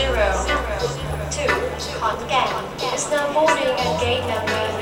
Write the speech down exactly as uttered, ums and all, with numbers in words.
zero two Con Gang is now boarding at gate number